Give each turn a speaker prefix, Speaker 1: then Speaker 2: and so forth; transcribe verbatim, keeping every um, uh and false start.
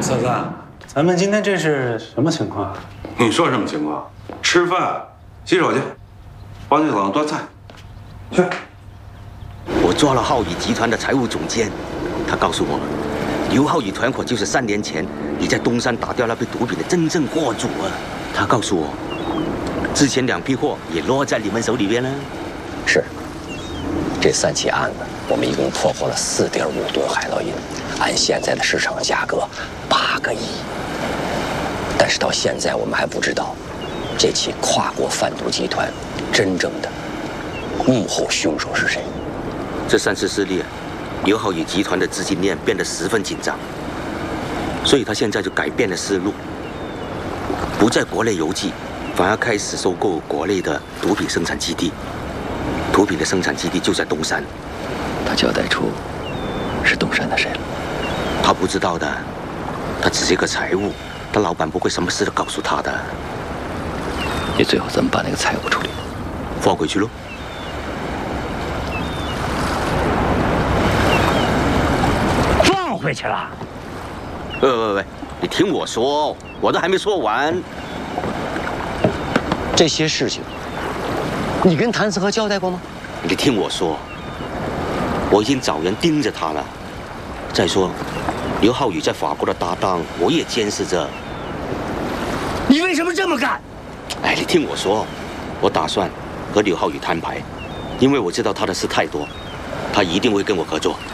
Speaker 1: 嫂子，咱们今天这是什么情况？
Speaker 2: 你说什么情况？吃饭，洗手去，帮你嫂子端菜。去。
Speaker 3: 我抓了浩宇集团的财务总监，他告诉我，刘浩宇团伙就是三年前你在东山打掉那批毒品的真正货主啊。他告诉我，之前两批货也落在你们手里边了。
Speaker 4: 是，这三起案子，我们一共破获了四点五吨海洛因，按现在的市场价格，八个亿。但是到现在，我们还不知道这起跨国贩毒集团真正的幕后凶手是谁。
Speaker 3: 这三次失利，刘浩宇集团的资金链变得十分紧张，所以他现在就改变了思路，不在国内游击，反而开始收购国内的毒品生产基地。毒品的生产基地就在东山。
Speaker 4: 他交代出是东山的谁了？
Speaker 3: 他不知道的，他只是一个财务，他老板不会什么事都告诉他的。
Speaker 4: 你最后怎么把那个财务处理？
Speaker 3: 放回去喽。
Speaker 5: 放回去了？
Speaker 3: 喂喂喂，你听我说，我都还没说完。
Speaker 4: 这些事情，你跟谭思和交代过吗？
Speaker 3: 你听我说，我已经找人盯着他了。再说，刘浩宇在法国的搭档，我也监视着。
Speaker 5: 你为什么这么干？
Speaker 3: 哎，你听我说，我打算和刘浩宇摊牌，因为我知道他的事太多，他一定会跟我合作。